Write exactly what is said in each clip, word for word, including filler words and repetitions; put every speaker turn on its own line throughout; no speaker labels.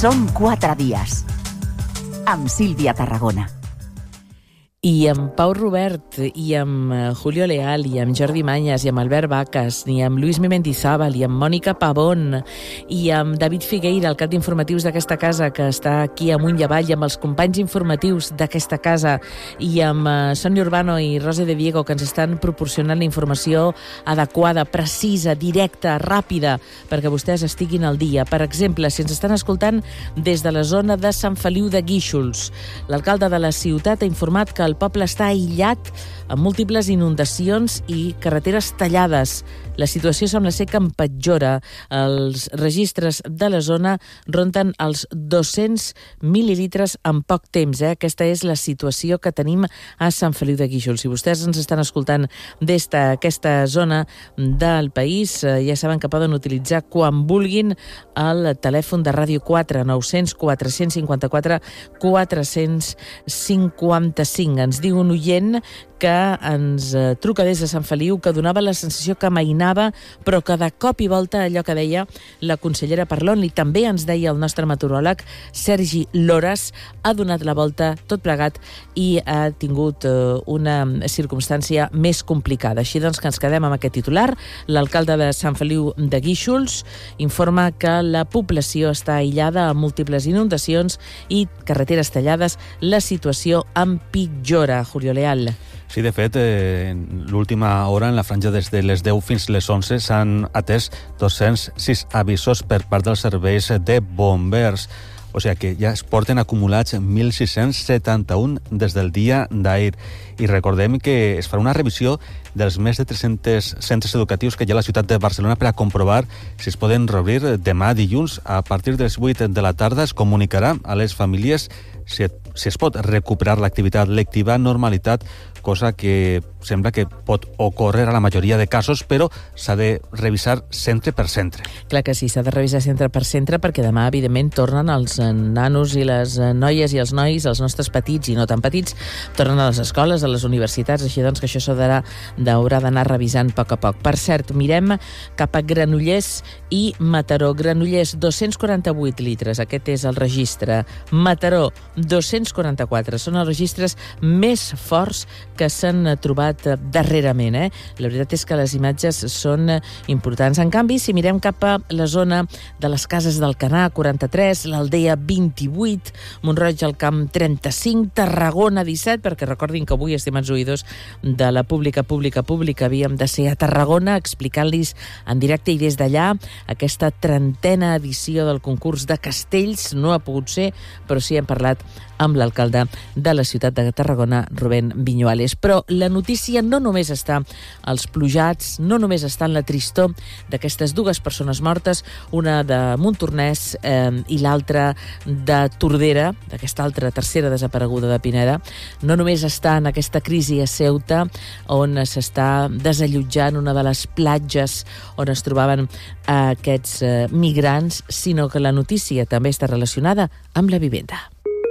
Són quatre dies. Amb Sílvia Tarragona.
I amb Pau Robert, i amb Julio Leal, i amb Jordi Mañas, i amb Albert Vacas, i amb Luis Mendizábal, i amb Mònica Pavón, i amb David Figueira, el cap d'informatius d'aquesta casa, que està aquí amunt i avall, i amb els companys informatius d'aquesta casa, i amb Sonia Urbano i Rosa de Diego, que ens estan proporcionant la informació adequada, precisa, directa, ràpida, perquè vostès estiguin al dia. Per exemple, si ens estan escoltant des de la zona de Sant Feliu de Guíxols, l'alcalde de la ciutat ha informat que el poble està aïllat amb múltiples inundacions i carreteres tallades. La situació sembla ser que empitjora. Els registres de la zona ronten els dos-cents mil·lilitres en poc temps. Eh? Aquesta és la situació que tenim a Sant Feliu de Guíxols. Si vostès ens estan escoltant des d'aquesta zona del país, ja saben que poden utilitzar quan vulguin el telèfon de Ràdio quatre, nou-cents quatre cents cinquanta-quatre quatre-cents cinquanta-cinc. Ens diu un oient que ens truca des de Sant Feliu, que donava la sensació que amainava, però que de cop i volta allò que deia la consellera Parlon, i també ens deia el nostre meteoròleg Sergi Loras, ha donat la volta tot plegat i ha tingut una circumstància més complicada. Així doncs que ens quedem amb aquest titular. L'alcalde de Sant Feliu de Guíxols informa que la població està aïllada amb múltiples inundacions i carreteres tallades. La situació empitjora. Julio Leal.
Sí, de fet, eh, en l'última hora, en la franja des de les deu fins les onze, s'han atès dos-cents sis avisos per part dels serveis de bombers. O sigui que ja es porten acumulats mil sis-cents setanta-un des del dia d'ahir. I recordem que es farà una revisió dels més de tres-cents centres educatius que hi ha a la ciutat de Barcelona per a comprovar si es poden reobrir demà dilluns. A partir de les vuit de la tarda es comunicarà a les famílies si, si es pot recuperar l'activitat lectiva amb normalitat, cosa que sembla que pot ocórrer a la majoria de casos, però s'ha de revisar centre per centre.
Clar que sí, s'ha de revisar centre per centre, perquè demà, evidentment, tornen els nanos i les noies i els nois, els nostres petits i no tan petits, tornen a les escoles, a les universitats, així doncs que això s'haurà d'haurà d'anar revisant a poc a poc. Per cert, mirem cap a Granollers i Mataró. Granollers, dos-cents quaranta-vuit litres, aquest és el registre. Mataró, dos-cents quaranta-quatre. Són els registres més forts que s'han trobat darrerament. Eh? La veritat és que les imatges són importants. En canvi, si mirem cap a la zona de les Cases d'Alcanar, quaranta-tres, l'Aldea, vint-i-vuit, Mont-roig al Camp, trenta-cinc, Tarragona, disset, perquè recordin que avui, estimats oïdors de la pública, pública, pública, havíem de ser a Tarragona explicant-los en directe i des d'allà aquesta trentena edició del concurs de castells. No ha pogut ser, però sí hem parlat amb l'alcalde de la ciutat de Tarragona, Rubén Viñuales. Però la notícia no només està als plujats, no només està en la tristor d'aquestes dues persones mortes, una de Montornès eh, i l'altra de Tordera, d'aquesta altra tercera desapareguda de Pineda. No només està en aquesta crisi a Ceuta, on s'està desallotjant una de les platges on es trobaven aquests eh, migrants, sinó que la notícia també està relacionada amb la vivenda.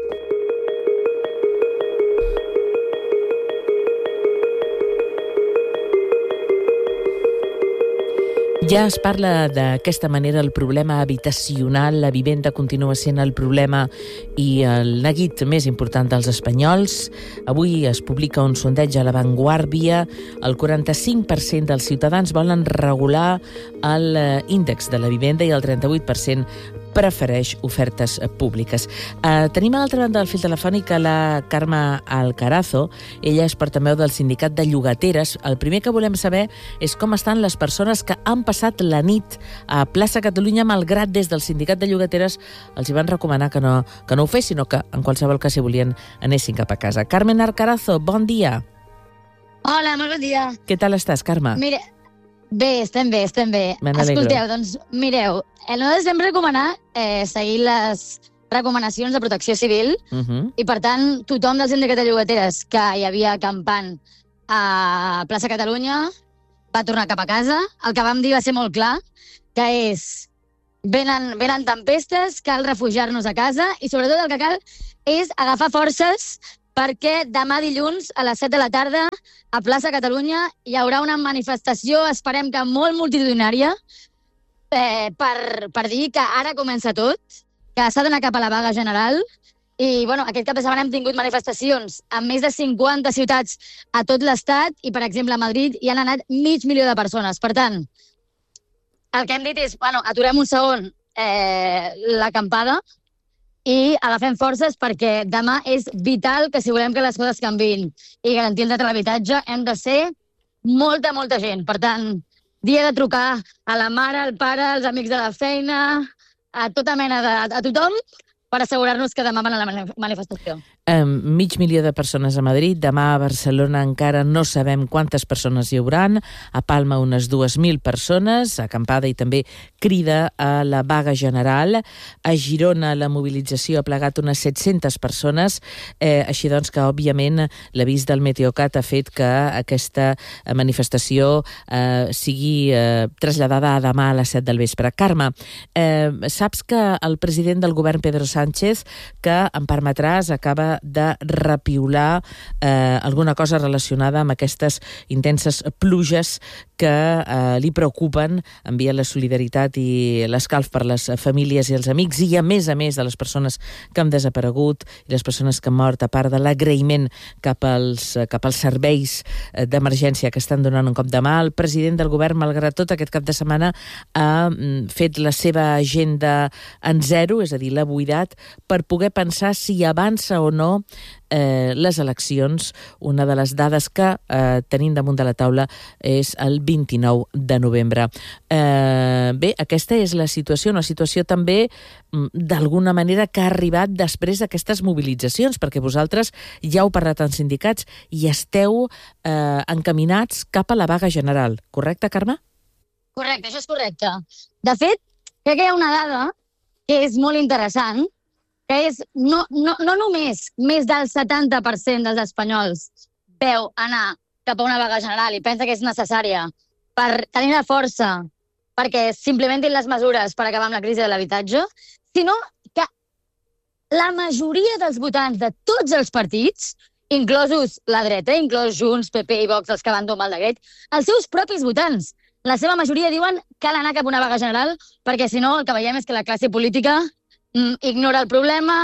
Ja es parla d'aquesta manera el problema habitacional, la vivenda continua sent el problema i el neguit més important dels espanyols. Avui es publica un sondeig a La Vanguardia. El quaranta-cinc per cent dels ciutadans volen regular l'índex de la vivenda i el trenta-vuit per cent prefereix ofertes públiques. Eh, tenim a l'altra banda del fil telefònic a la Carme Alcarazo. Ella és portaveu del sindicat de llogateres. El primer que volem saber és com estan les persones que han passat la nit a Plaça Catalunya, malgrat des del sindicat de llogateres els hi van recomanar que no, que no ho fessin, o que en qualsevol cas, si volien, anessin cap a casa. Carmen Alcarazo, bon dia.
Hola, molt bon dia.
Què tal estàs, Carme?
Mira, bé, estem bé, estem bé. Escolteu, doncs, mireu, nosaltres hem recomanat eh, seguir les recomanacions de protecció civil uh-huh. i, per tant, tothom del sindicat de llogateres que hi havia acampant a Plaça Catalunya va tornar cap a casa. El que vam dir va ser molt clar, que és venen, venen tempestes, cal refugiar-nos a casa i, sobretot, el que cal és agafar forces perquè demà dilluns a les set de la tarda a Plaça Catalunya hi haurà una manifestació, esperem que molt multitudinària, eh, per, per dir que ara comença tot que s'ha d'anar cap a la vaga general. I, bueno, aquest cap de setmana hem tingut manifestacions en més de cinquanta ciutats a tot l'Estat i, per exemple, a Madrid hi han anat mig milió de persones. Per tant, el que hem dit és, bueno, aturem un segon eh, l'acampada i agafem forces perquè demà és vital que si volem que les coses canviïn i garantir el dret a l'habitatge hem de ser molta, molta gent. Per tant, dia de trucar a la mare, al pare, als amics de la feina, a tota mena de... a tothom, per assegurar-nos que demà van a la manifestació.
Um, mig milió de persones a Madrid, demà a Barcelona encara no sabem quantes persones hi hauran, a Palma unes dues mil persones, acampada i també crida a la vaga general, a Girona la mobilització ha plegat unes set-centes persones, eh, així doncs que òbviament l'avís del Meteocat ha fet que aquesta manifestació eh, sigui eh, traslladada a demà a les set del vespre. Carme, eh, saps que el president del govern Pedro Sánchez, que em permetràs, acaba de repiular eh, alguna cosa relacionada amb aquestes intenses pluges que eh, li preocupen, envia la solidaritat i l'escalf per les famílies i els amics i, a més a més, de les persones que han desaparegut i les persones que han mort, a part de l'agraïment cap als, cap als serveis d'emergència que estan donant un cop de mà. El president del govern, malgrat tot, aquest cap de setmana ha fet la seva agenda en zero, és a dir, l'ha buidat, per poder pensar si avança o no eh, les eleccions. Una de les dades que eh, tenim damunt de la taula és el vint-i-nou de novembre. Eh, bé, aquesta és la situació, una situació també d'alguna manera que ha arribat després d'aquestes mobilitzacions, perquè vosaltres ja heu parlat en sindicats i esteu eh, encaminats cap a la vaga general. Correcte, Carme?
Correcte, això és correcte. De fet, crec que hi ha una dada que és molt interessant, que és no, no, no només més del setanta per cent dels espanyols veu anar cap a una vaga general i pensa que és necessària per tenir la força perquè s'implementin les mesures per acabar amb la crisi de l'habitatge, sinó que la majoria dels votants de tots els partits, inclosos la dreta, inclòs Junts, P P i Vox, els que van tomar el decret, els seus propis votants, la seva majoria diuen que cal anar cap a una vaga general perquè, si no, el que veiem és que la classe política mm, ignora el problema,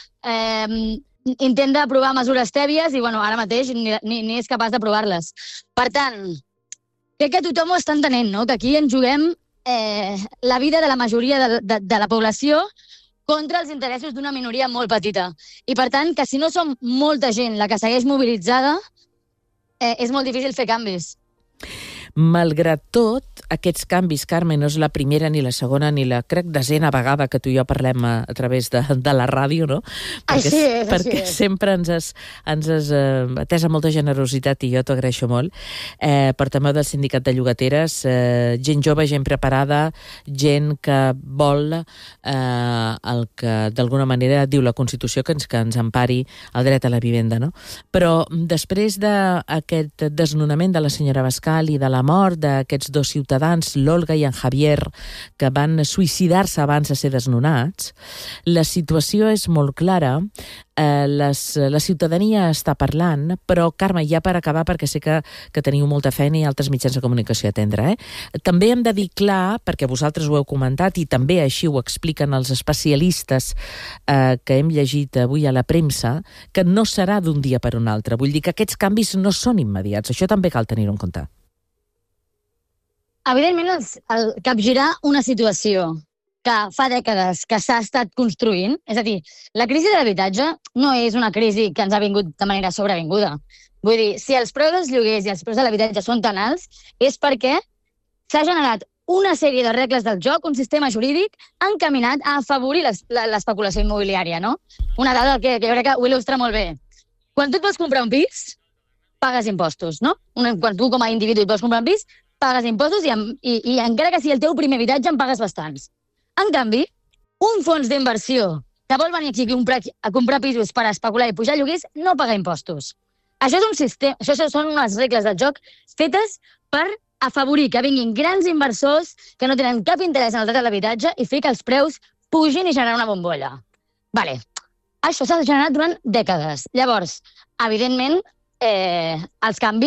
eh, intenta aprovar mesures tèbies i, bueno, ara mateix ni, ni, ni és capaç d'aprovar-les. Per tant, crec que tothom ho està entenent, no? Que aquí ens juguem eh, la vida de la majoria de, de, de la població contra els interessos d'una minoria molt petita. I, per tant, que si no som molta gent la que segueix mobilitzada, eh, és molt difícil fer canvis.
Malgrat tot, aquests canvis, Carme, no és la primera ni la segona ni la, crec, desena vegada que tu i jo parlem a, a través de, de la ràdio, no? Perquè,
així és,
perquè
així és.
sempre ens has, ens has eh, atès amb molta generositat i jo t'ho agraeixo molt. Eh, portaveu del sindicat de llogateres, eh, gent jove, gent preparada, gent que vol eh, el que d'alguna manera diu la Constitució, que ens, que ens empari el dret a la vivenda, no? Però després d'aquest desnonament de la senyora Bascal i de la mort d'aquests dos ciutadans, l'Olga i en Javier, que van suïcidar-se abans de ser desnonats, la situació és molt clara. Eh, les, la ciutadania està parlant, però, Carme, ja per acabar, perquè sé que, que teniu molta feina i altres mitjans de comunicació a atendre, eh? També hem de dir clar, perquè vosaltres ho heu comentat i també així ho expliquen els especialistes eh, que hem llegit avui a la premsa, que no serà d'un dia per un altre. Vull dir que aquests canvis no són immediats. Això també cal tenir-ho en compte.
Evidentment, el, el capgirar una situació que fa dècades que s'ha estat construint, és a dir, la crisi de l'habitatge no és una crisi que ens ha vingut de manera sobrevinguda. Vull dir, si els preus dels lloguers i els preus de l'habitatge són tan alts, és perquè s'ha generat una sèrie de regles del joc, un sistema jurídic encaminat a afavorir l'especulació immobiliària, no? Una dada que, que jo crec que ho il·lustra molt bé. Quan tu et vols comprar un pis, pagues impostos, no? Quan tu com a individu et vols comprar un pis, pagues impostos i, i, i encara que sigui el teu primer habitatge en pagues bastants. En canvi, un fons d'inversió que vol venir aquí a comprar, a comprar pisos per especular i pujar lloguers no paga impostos. Això és un sistema, això són unes regles del joc fetes per afavorir que vinguin grans inversors que no tenen cap interès en el dret a l'habitatge i fer que els preus pugin i generar una bombolla. Vale. Això s'ha generat durant dècades. Llavors, evidentment, eh, els canvis